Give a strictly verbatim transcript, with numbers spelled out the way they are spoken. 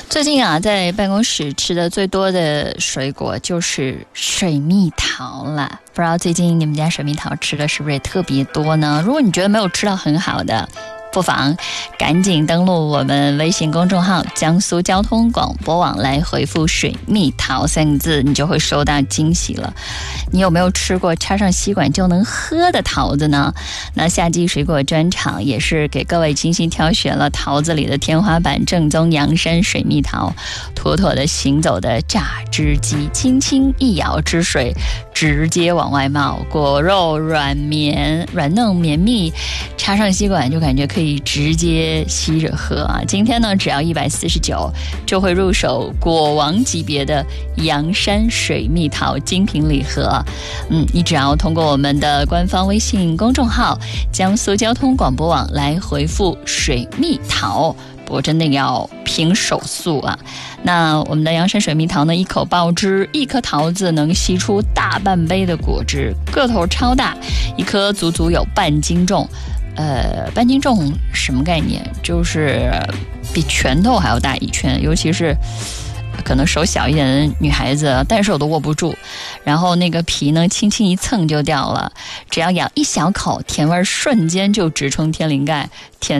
最近啊，在办公室吃的最多的水果就是水蜜桃啦。不知道最近你们家水蜜桃吃的是不是也特别多呢？如果你觉得没有吃到很好的，不妨赶紧登录我们微信公众号江苏交通广播网来回复水蜜桃三个字，你就会收到惊喜了。你有没有吃过插上吸管就能喝的桃子呢？那夏季水果专场也是给各位精心挑选了桃子里的天花板，正宗阳山水蜜桃，妥妥的行走的榨汁机，轻轻一咬汁水直接往外冒，果肉软绵软嫩绵密，插上吸管就感觉可以直接吸着喝啊！今天呢，只要一百四十九就会入手果王级别的阳山水蜜桃精品礼盒。嗯，你只要通过我们的官方微信公众号江苏交通广播网来回复水蜜桃，不过真的要凭手速啊！那我们的阳山水蜜桃呢，一口爆汁，一颗桃子能吸出大半杯的果汁，个头超大，一颗足足有半斤重。呃，半斤重什么概念？就是比拳头还要大一圈，尤其是可能手小一点的女孩子，单手都握不住。然后那个皮呢，轻轻一蹭就掉了，只要咬一小口，甜味瞬间就直冲天灵盖。甜